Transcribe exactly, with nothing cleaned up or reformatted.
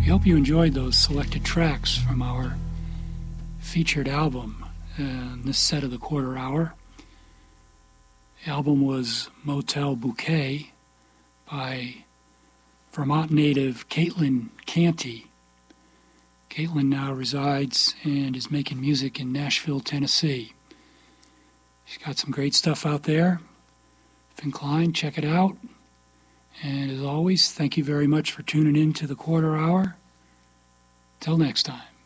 hope you enjoyed those selected tracks from our featured album in this set of the Quarter Hour. The album was Motel Bouquet by Vermont native Caitlin Canty. Caitlin now resides and is making music in Nashville, Tennessee. She's got some great stuff out there. If inclined, check it out. And as always, thank you very much for tuning in to the Quarter Hour. Till next time.